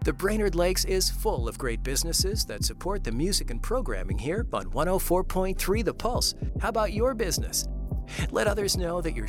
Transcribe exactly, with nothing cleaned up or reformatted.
The Brainerd Lakes is full of great businesses that support the music and programming here on one oh four point three The Pulse. How about your business? Let others know that you're